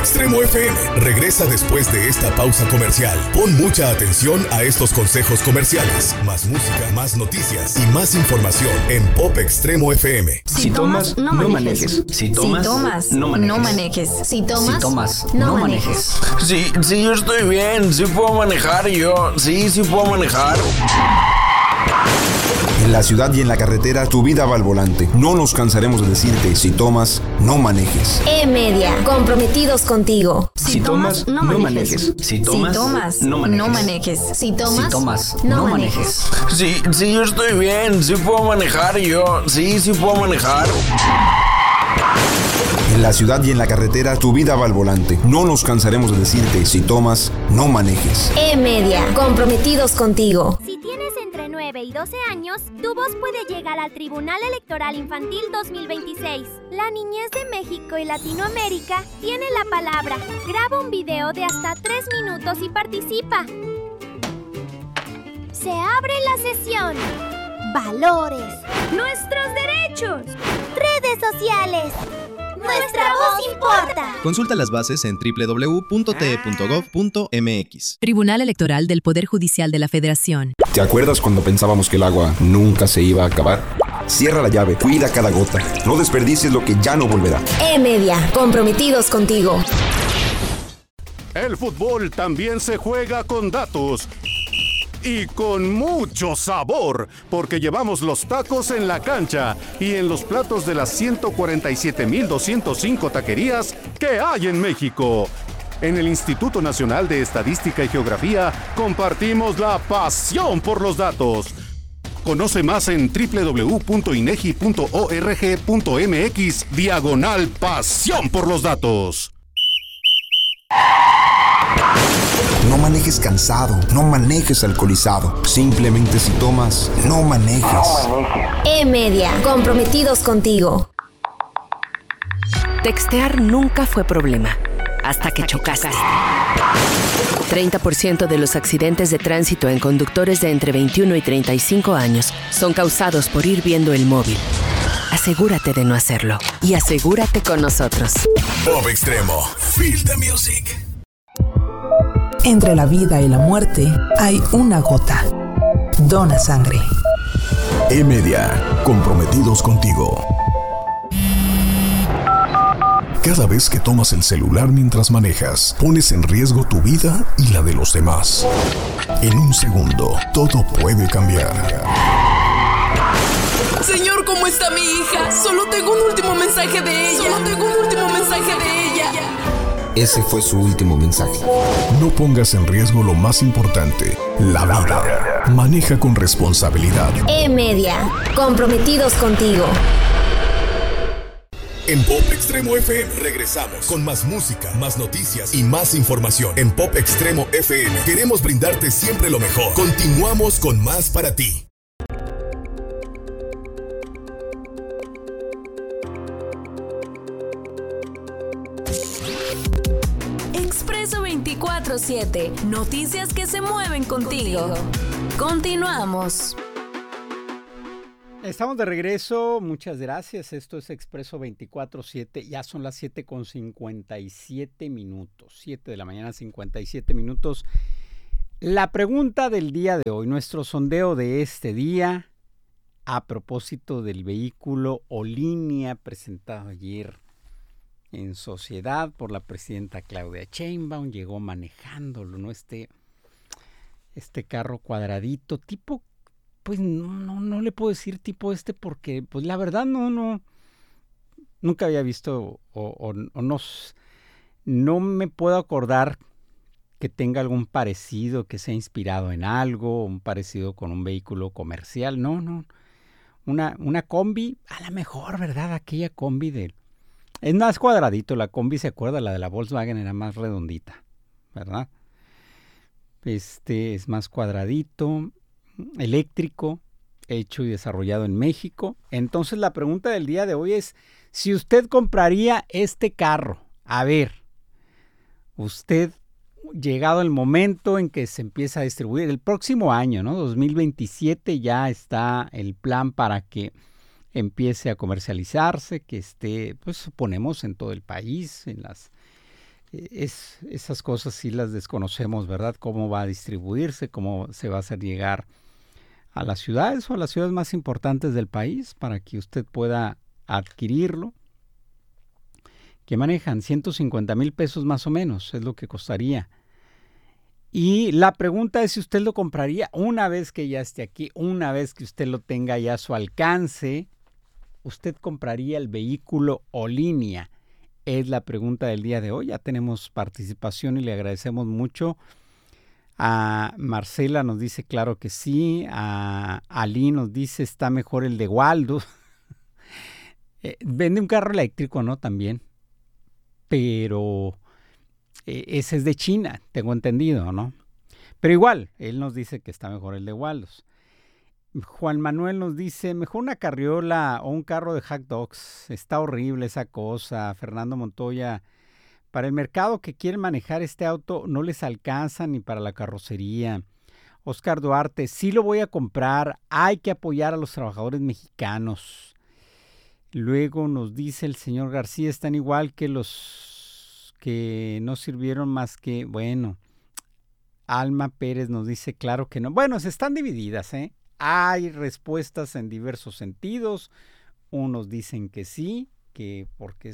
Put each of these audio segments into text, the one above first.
Extremo FM regresa después de esta pausa comercial. Pon mucha atención a estos consejos comerciales. Más música, más noticias y más información en Pop Extremo FM. Si tomas, no manejes. Si tomas, no manejes. Si tomas, no manejes. Sí, yo estoy bien. Sí puedo manejar yo. Sí puedo manejar. En la ciudad y en la carretera, tu vida va al volante. No nos cansaremos de decirte, si tomas, no manejes. E-Media, comprometidos contigo. Si tomas, no manejes. Si tomas, no manejes. Si tomas, no manejes. Sí, yo estoy bien. Sí puedo manejar yo. Sí puedo manejar. En la ciudad y en la carretera, tu vida va al volante. No nos cansaremos de decirte, si tomas, no manejes. E-Media, comprometidos contigo. Si tienes entre 9 y 12 años, tu voz puede llegar al Tribunal Electoral Infantil 2026. La niñez de México y Latinoamérica tiene la palabra. Graba un video de hasta 3 minutos y participa. Se abre la sesión. Valores. Nuestros derechos. Redes sociales. Nuestra voz importa. Consulta las bases en www.te.gov.mx. Tribunal Electoral del Poder Judicial de la Federación. ¿Te acuerdas cuando pensábamos que el agua nunca se iba a acabar? Cierra la llave, cuida cada gota. No desperdicies lo que ya no volverá. E-Media, comprometidos contigo. El fútbol también se juega con datos. Y con mucho sabor, porque llevamos los tacos en la cancha y en los platos de las 147,205 taquerías que hay en México. En el Instituto Nacional de Estadística y Geografía compartimos la pasión por los datos. Conoce más en www.inegi.org.mx/pasión por los datos. No manejes cansado, no manejes alcoholizado. Simplemente si tomas, no manejes. E-Media, comprometidos contigo. Textear nunca fue problema, hasta que chocaste. 30% de los accidentes de tránsito en conductores de entre 21 y 35 años son causados por ir viendo el móvil. Asegúrate de no hacerlo y asegúrate con nosotros. Pop Extremo, feel the music. Entre la vida y la muerte hay una gota. Dona sangre. E-Media, comprometidos contigo. Cada vez que tomas el celular mientras manejas, pones en riesgo tu vida y la de los demás. En un segundo, todo puede cambiar. Señor, ¿cómo está mi hija? Solo tengo un último mensaje de ella. Ese fue su último mensaje. No pongas en riesgo lo más importante, la vida. Maneja con responsabilidad. E-Media, comprometidos contigo. En Pop Extremo FM regresamos con más música, más noticias y más información. En Pop Extremo FM queremos brindarte siempre lo mejor. Continuamos con más para ti. Expreso 24/7. Noticias que se mueven contigo. Continuamos. Estamos de regreso, muchas gracias. Esto es Expreso 24/7. Ya son las 7:57 minutos. 7 de la mañana, 57 minutos. La pregunta del día de hoy, nuestro sondeo de este día, a propósito del vehículo Olinnia presentado ayer en sociedad por la presidenta Claudia Sheinbaum, llegó manejándolo, ¿no? Este carro cuadradito, tipo, pues no le puedo decir tipo porque, pues la verdad nunca había visto no me puedo acordar que tenga algún parecido, que sea inspirado en algo, un parecido con un vehículo comercial, no. Una combi, a lo mejor, ¿verdad? Aquella combi es más cuadradito, la combi, ¿se acuerda? La de la Volkswagen era más redondita, ¿verdad? Es más cuadradito, eléctrico, hecho y desarrollado en México. Entonces la pregunta del día de hoy es, si usted compraría este carro, a ver, usted, llegado el momento en que se empieza a distribuir, el próximo año, ¿no? 2027 ya está el plan para que empiece a comercializarse, que esté, pues suponemos, en todo el país, en las esas cosas sí las desconocemos, ¿verdad? Cómo va a distribuirse, cómo se va a hacer llegar a las ciudades o a las ciudades más importantes del país para que usted pueda adquirirlo. Que manejan 150,000 pesos más o menos, es lo que costaría. Y la pregunta es si usted lo compraría una vez que ya esté aquí, una vez que usted lo tenga ya a su alcance, ¿usted compraría el vehículo o línea? Es la pregunta del día de hoy. Ya tenemos participación y le agradecemos mucho. A Marcela nos dice claro que sí. A Ali nos dice está mejor el de Waldo. Vende un carro eléctrico, ¿no? También. Pero ese es de China, tengo entendido, ¿no? Pero igual, él nos dice que está mejor el de Waldos. Juan Manuel nos dice, mejor una carriola o un carro de hot dogs. Está horrible esa cosa. Fernando Montoya, para el mercado que quiere manejar este auto no les alcanza ni para la carrocería. Oscar Duarte, sí lo voy a comprar. Hay que apoyar a los trabajadores mexicanos. Luego nos dice el señor García, están igual que los que no sirvieron más que, bueno. Alma Pérez nos dice, claro que no. Bueno, se están divididas, ¿eh? Hay respuestas en diversos sentidos. Unos dicen que sí, que porque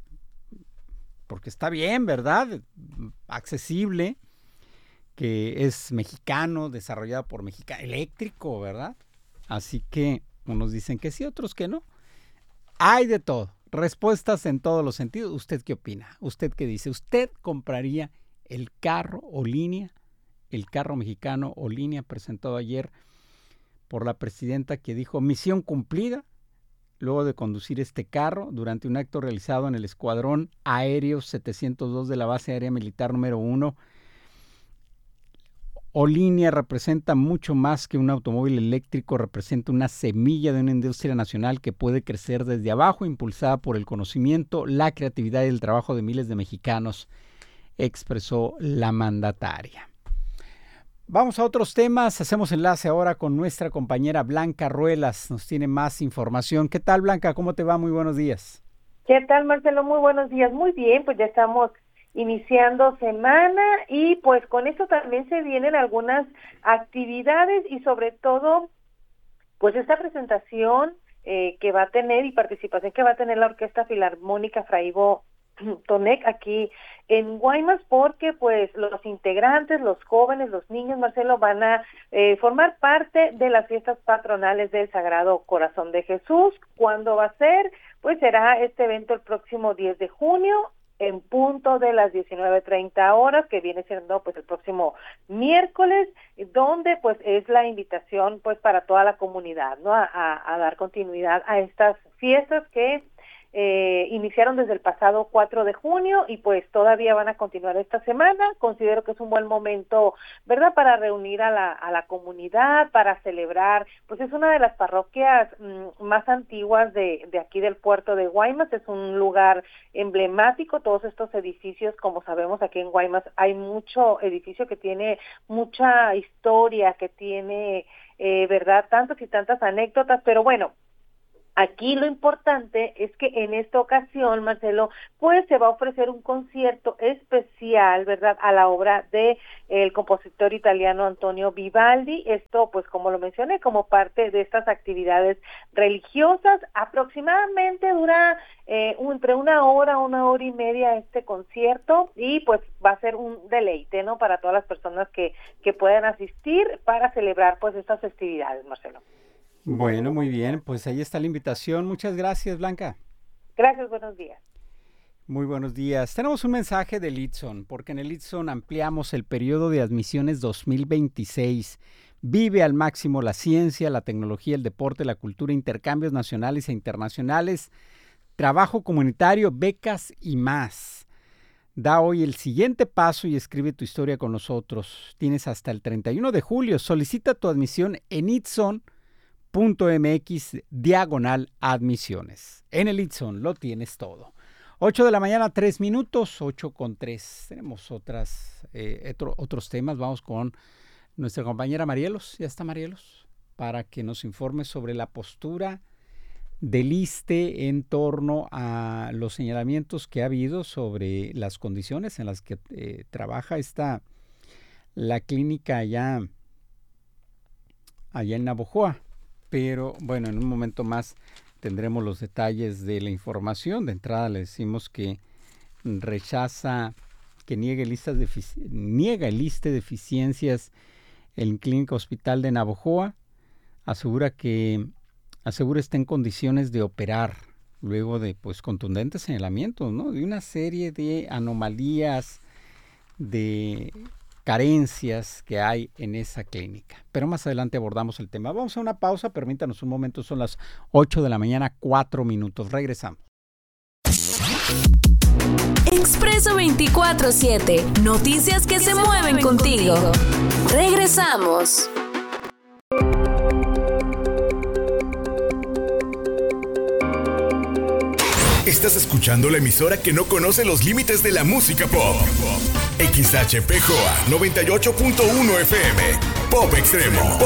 está bien, ¿verdad? Accesible, que es mexicano, desarrollado por Mexicano, eléctrico, ¿verdad? Así que unos dicen que sí, otros que no. Hay de todo, respuestas en todos los sentidos. ¿Usted qué opina? ¿Usted qué dice? ¿Usted compraría el carro o línea? El carro mexicano o línea presentado ayer por la presidenta que dijo misión cumplida luego de conducir este carro durante un acto realizado en el Escuadrón Aéreo 702 de la Base Aérea Militar número 1. Olínea representa mucho más que un automóvil eléctrico, representa una semilla de una industria nacional que puede crecer desde abajo, impulsada por el conocimiento, la creatividad y el trabajo de miles de mexicanos, expresó la mandataria. Vamos a otros temas, hacemos enlace ahora con nuestra compañera Blanca Ruelas, nos tiene más información. ¿Qué tal, Blanca? ¿Cómo te va? Muy buenos días. ¿Qué tal, Marcelo? Muy buenos días. Muy bien, pues ya estamos iniciando semana y pues con esto también se vienen algunas actividades y sobre todo pues esta presentación que va a tener y participación que va a tener la Orquesta Filarmónica Fray Ivo Tonec aquí en Guaymas, porque pues los integrantes, los jóvenes, los niños, Marcelo, van a formar parte de las fiestas patronales del Sagrado Corazón de Jesús. ¿Cuándo va a ser? Pues será este evento el próximo 10 de junio en punto de las 19:30 horas, que viene siendo pues el próximo miércoles, donde pues es la invitación pues para toda la comunidad, ¿no? A dar continuidad a estas fiestas que iniciaron desde el pasado 4 de junio y pues todavía van a continuar esta semana. Considero que es un buen momento, ¿verdad?, para reunir a la comunidad, para celebrar, pues es una de las parroquias más antiguas de aquí del puerto de Guaymas, es un lugar emblemático, todos estos edificios, como sabemos aquí en Guaymas hay mucho edificio que tiene mucha historia, que tiene, ¿verdad?, tantas y tantas anécdotas, pero bueno, aquí lo importante es que en esta ocasión, Marcelo, pues se va a ofrecer un concierto especial, ¿verdad?, a la obra de el compositor italiano Antonio Vivaldi. Esto, pues como lo mencioné, como parte de estas actividades religiosas. Aproximadamente dura entre una hora y media este concierto y pues va a ser un deleite, ¿no?, para todas las personas que puedan asistir para celebrar pues estas festividades, Marcelo. Bueno, muy bien, pues ahí está la invitación. Muchas gracias, Blanca. Gracias, buenos días. Muy buenos días. Tenemos un mensaje del ITSON, porque en el ITSON ampliamos el periodo de admisiones 2026. Vive al máximo la ciencia, la tecnología, el deporte, la cultura, intercambios nacionales e internacionales, trabajo comunitario, becas y más. Da hoy el siguiente paso y escribe tu historia con nosotros. Tienes hasta el 31 de julio. Solicita tu admisión en itson.mx/admisiones. En el ITSON lo tienes todo. 8 de la mañana, 3 minutos, 8:03. Tenemos otros temas. Vamos con nuestra compañera Marielos. ¿Ya está Marielos? Para que nos informe sobre la postura del ISSSTE en torno a los señalamientos que ha habido sobre las condiciones en las que trabaja la clínica allá en Navojoa. Pero bueno, en un momento más tendremos los detalles de la información. De entrada le decimos que niega el ISSSTE deficiencias en Clínica Hospital de Navojoa. Asegura está en condiciones de operar luego de contundentes señalamientos, ¿no? De una serie de anomalías, de carencias que hay en esa clínica. Pero más adelante abordamos el tema. Vamos a una pausa, permítanos un momento, son las 8 de la mañana, 4 minutos. Regresamos. Expreso 24/7. Noticias que se mueven contigo. Regresamos. Estás escuchando la emisora que no conoce los límites de la música pop. XHPJOA 98.1 FM. Pop Extremo.